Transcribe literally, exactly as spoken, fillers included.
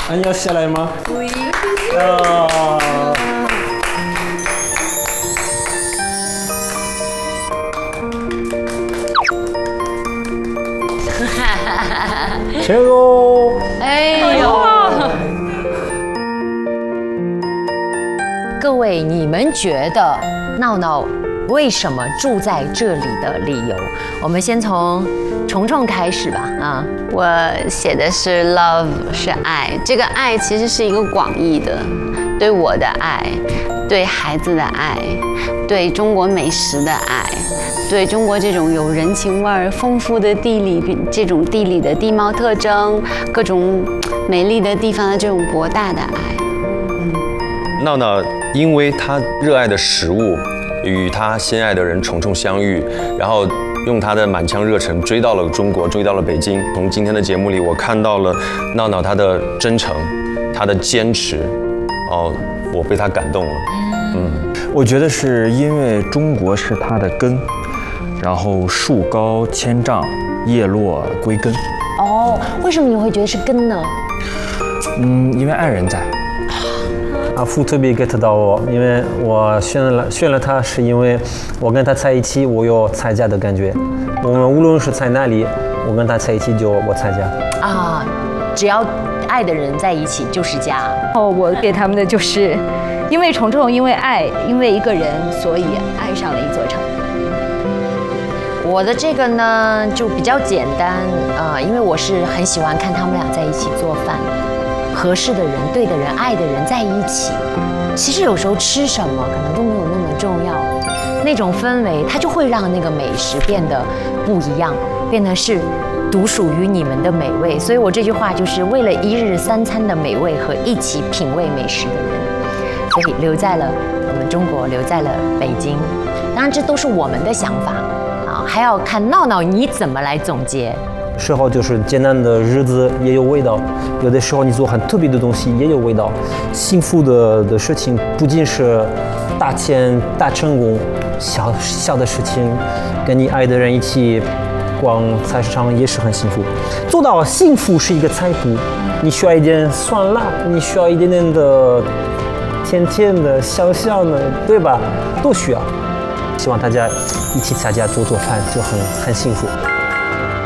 安要下来吗？ 对。 啊。切喽！ 哎呦！各位，你们觉得闹闹为什么住在这里的理由？我们先从虫虫开始吧。啊， 我写的是 love 是爱，这个爱其实是一个广义的，对我的爱，对孩子的爱，对中国美食的爱。对中国这种有人情味儿、丰富的地理，这种地理的地貌特征，各种美丽的地方的这种博大的爱。 嗯，闹闹因为他热爱的食物，与他心爱的人虫虫相遇，然后用他的满腔热忱追到了中国，追到了北京。从今天的节目里，我看到了闹闹他的真诚，他的坚持，哦，我被他感动了。嗯， 我觉得是因为中国是他的根。然后树高千丈，叶落归根。 哦，为什么你会觉得是根呢？ 嗯，因为爱人在。 阿富特别 get 到我，因为我选了选了他，是因为我跟他在一起，我有参加的感觉。我们无论是在哪里，我跟他在一起就我参加。 啊，只要爱的人在一起就是家。 哦，我给他们的就是，因为虫虫因为爱，因为一个人，所以爱上了一座城。 我的这个呢就比较简单，呃，因为我是很喜欢看他们俩在一起做饭，合适的人、对的人、爱的人在一起。其实有时候吃什么可能都没有那么重要，那种氛围它就会让那个美食变得不一样，变得是独属于你们的美味。所以我这句话就是为了一日三餐的美味和一起品味美食的人，所以留在了我们中国，留在了北京。当然这都是我们的想法。还要看闹闹你怎么来总结。 时候就是简单的日子也有味道，有的时候你做很特别的东西也有味道。幸福的的事情不仅是大钱大成功，小小的事情，跟你爱的人一起逛菜市场也是很幸福。做到幸福是一个菜谱，你需要一点酸辣，你需要一点点的甜甜的、香香的，对吧？都需要。希望大家一起在家做做饭，就很很幸福。